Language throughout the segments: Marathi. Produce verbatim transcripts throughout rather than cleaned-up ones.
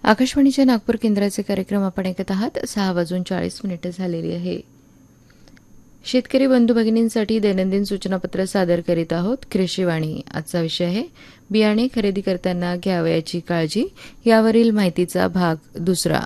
आकाशवाणीच्या नागपूर केंद्राचे कार्यक्रम आपण ऐकत आहात. सहा वाजून चाळीस मिनिटं झालेली आहे. शेतकरी बंधू भगिनींसाठी दैनंदिन सूचनापत्र सादर करीत आहोत. कृषीवाणी. आजचा विषय आहे बियाणे खरेदी करताना घ्यावयाची काळजी, यावरील माहितीचा भाग दुसरा.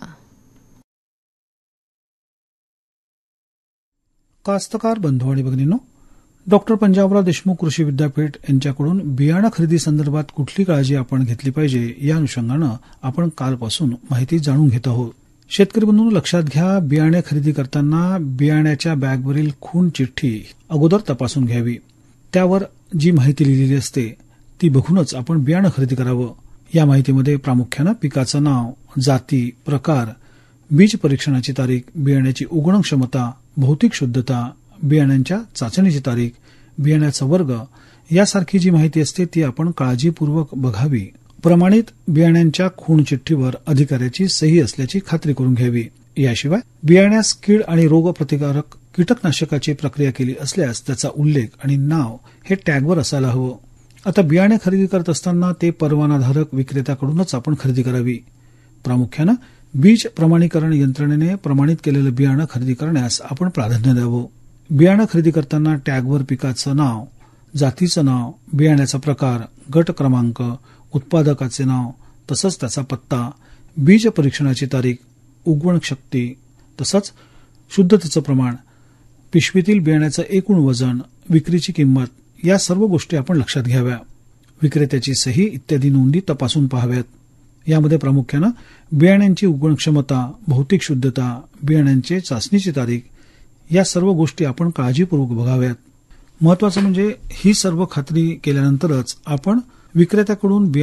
कास्तकार बंधू आणि भगिनींनो, डॉक्टर पंजाबराव देशमुख कृषी विद्यापीठ यांच्याकडून बियाणं खरेदी संदर्भात कुठली काळजी आपण घेतली पाहिजे या अनुषंगानं आपण कालपासून माहिती जाणून घेत आहोत. शेतकरी बंधूंनो, लक्षात घ्या, बियाणे खरेदी करताना बियाण्याच्या बॅगवरील खूण चिठ्ठी अगोदर तपासून घ्यावी. त्यावर जी माहिती लिहिलेली असते ती बघूनच आपण बियाणं खरेदी करावं. या माहितीमध्ये प्रामुख्यानं पिकाचं नाव, जाती, प्रकार, बीज परीक्षणाची तारीख, बियाण्याची उगवण क्षमता, भौतिक शुद्धता, बियाण्यांच्या चाचणीची तारीख, बियाण्याचा वर्ग यासारखी जी माहिती असते ती आपण काळजीपूर्वक बघावी. प्रमाणित बियाण्यांच्या खूण चिठ्ठीवर अधिकाऱ्याची सही असल्याची खात्री करून घ्यावी. याशिवाय बियाण्यास कीड आणि रोगप्रतिकारक कीटकनाशकाची प्रक्रिया केली असल्यास त्याचा उल्लेख आणि नाव हे टॅगवर असायला हवं. आता बियाणे खरेदी करत असताना ते परवानाधारक विक्रेत्याकडूनच आपण खरेदी करावी. प्रामुख्यानं बीज प्रमाणीकरण यंत्रणेने प्रमाणित केलेलं बियाणं खरेदी करण्यास आपण प्राधान्य द्यावं. बियाणं खरेदी करताना टॅगवर पिकाचं नाव, जातीचं नाव, बियाण्याचा प्रकार, गट क्रमांक, उत्पादकाचे नाव तसंच त्याचा पत्ता, बीज परीक्षणाची तारीख, उगवण शक्ती तसंच शुद्धतेचं प्रमाण, पिशवीतील बियाण्याचं एकूण वजन, विक्रीची किंमत या सर्व गोष्टी आपण लक्षात घ्याव्या. विक्रेत्याची सही इत्यादी नोंदी तपासून पाहाव्यात. यामध्ये प्रामुख्यानं बियाण्यांची उगवण क्षमता, भौतिक शुद्धता, बियाण्यांची चाचणीची तारीख या सर्व गोष्टी आपण काळजीपूर्वक बघाव्यात. महत्वाचं म्हणजे ही सर्व खात्री केल्यानंतरच आपण विक्रेत्याकडून